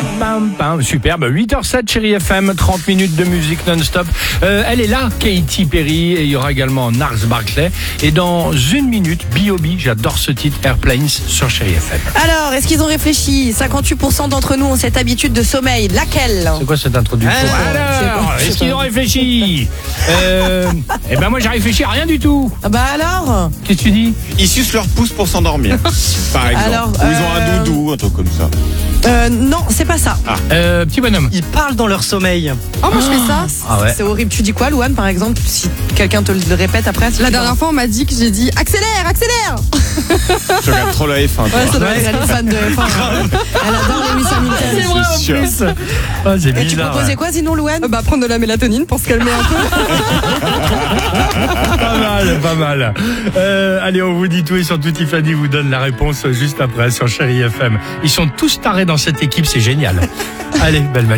Pam, pam. Superbe. 8h07, Chérie FM, 30 minutes de musique non-stop. Elle est là, Katy Perry, et il y aura également Gnarls Barkley. Et dans une minute, B.O.B., j'adore ce titre, Airplanes, sur Chérie FM. Alors, est-ce qu'ils ont réfléchi? 58% d'entre nous ont cette habitude de sommeil. Laquelle? C'est quoi cette introduction? Alors, est-ce qu'ils ont réfléchi? Eh ben moi j'ai réfléchi à rien du tout. Bah alors? Qu'est-ce que tu dis? Ils sucent leur pouce pour s'endormir, par exemple. Alors, Ou ils ont un doudou, un truc comme ça. Non, c'est pas ça. Petit bonhomme. Ils parlent dans leur sommeil. Oh, moi je fais ça. Ah ouais. C'est horrible. Tu dis quoi, Louane, par exemple, si quelqu'un te le répète après? La dernière fois, on m'a dit que j'ai dit accélère, accélère. Je regarde trop la F1. toi. Ouais, ça doit être une fan de F1. Elle adore l'émission militaire. C'est vrai en sûr. plus. Ah, c'est Et tu bizarre. proposais quoi sinon, Louane? Bah prendre de la mélatonine pour se calmer un peu. Pas mal, pas mal. Allez, on vous dit tout et surtout Tiffany vous donne la réponse juste après sur Chérie FM. Ils sont tous tarés dans cette équipe, c'est génial. Allez, belle matinée.